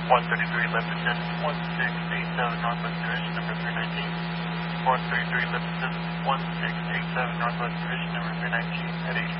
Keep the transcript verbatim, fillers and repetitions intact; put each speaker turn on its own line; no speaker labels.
one thirty-three Lipton, one six eight seven Northwest Division, number three nineteen. one thirty-three Lipton, one six eight seven Northwest Division, number three nineteen, at H.